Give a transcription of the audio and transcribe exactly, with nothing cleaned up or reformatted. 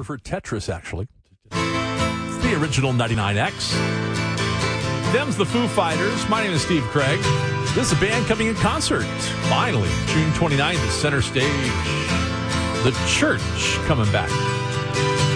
prefer Tetris, actually. It's the original ninety-nine X. Them's the Foo Fighters. My name is Steve Craig. This is a band coming in concert. Finally, June twenty-ninth at Center Stage. The Church coming back.